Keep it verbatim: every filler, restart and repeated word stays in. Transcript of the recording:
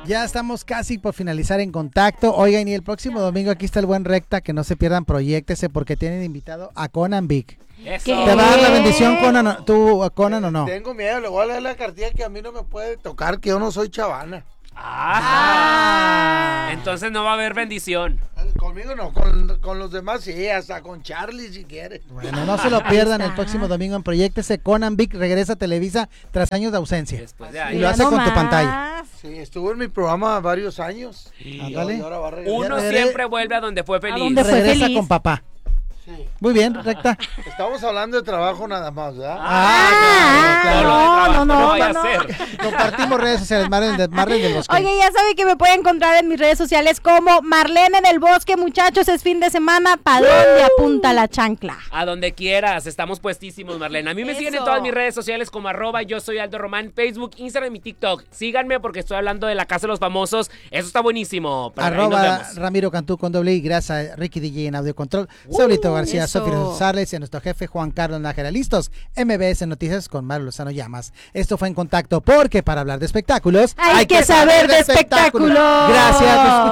Ya estamos casi por finalizar En Contacto. Oigan, y el próximo domingo aquí está el buen Recta, que no se pierdan, proyéctese porque tienen invitado a Conan Vic. Eso. ¿Te va a dar la bendición, Conan, o- tú, Conan, o no? Tengo miedo, le voy a leer la cartilla que a mí no me puede tocar, que yo no soy chavana. Ah. Entonces no va a haber bendición. Conmigo no, con, con los demás sí, hasta con Charlie si quiere. Bueno, no se lo pierdan el próximo domingo en Proyéctese. Conan Vic regresa a Televisa tras años de ausencia. Después de Y ahí. lo hace no con tu más. pantalla. Sí, estuvo en mi programa varios años. Y Ándale. ahora va a regresar. Uno Ya, siempre vuelve a donde fue feliz. donde fue Regresa feliz. con papá. Sí. Muy bien, Recta. Estamos hablando de trabajo nada más, ¿verdad? Ah, claro, Solo de no, trabajo, no, no, no, vaya no, a no. ser. Compartimos redes sociales, Marlene, de- Marlene del Bosque. Oye, ya saben que me pueden encontrar en mis redes sociales como Marlene del Bosque, muchachos, es fin de semana, ¿pa' dónde apunta la chancla? A donde quieras, estamos puestísimos, Marlene. A mí me Eso. siguen en todas mis redes sociales como arroba yo soy Aldo Román, Facebook, Instagram y TikTok. Síganme porque estoy hablando de la Casa de los Famosos. Eso está buenísimo. Pero ahí nos Arroba vemos. Ramiro Cantú con doble I, gracias a Ricky D J en Audio Control, Saulito García, eso. Sofía Rosales y a nuestro jefe Juan Carlos Nájera. Listos, M B S Noticias con Mario Lozano Llamas. Esto fue En Contacto porque para hablar de espectáculos Hay que saber de espectáculos. Gracias, nos escuchamos